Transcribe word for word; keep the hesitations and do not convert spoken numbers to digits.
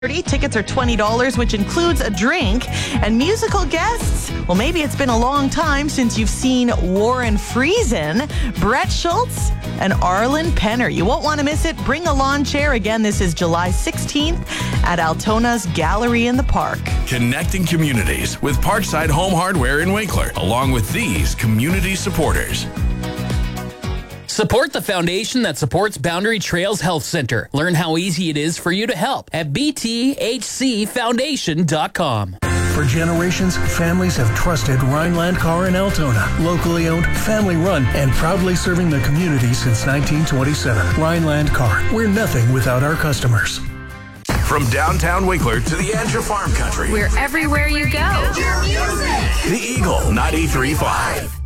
Tickets are twenty dollars, which includes a drink. And musical guests, well, maybe it's been a long time since you've seen Warren Friesen, Brett Schultz, and Arlen Penner. You won't want to miss it. Bring a lawn chair. Again, this is July sixteenth at Altona's Gallery in the Park. Connecting communities with Parkside Home Hardware in Winkler, along with these community supporters. Support the foundation that supports Boundary Trails Health Center. Learn how easy it is for you to help at b t h c foundation dot com. For generations, families have trusted Rhineland Car in Altona. Locally owned, family run, and proudly serving the community since nineteen twenty-seven. Rhineland Car. We're nothing without our customers. From downtown Winkler to the edge of farm country. We're everywhere you go. The Eagle ninety-three point five.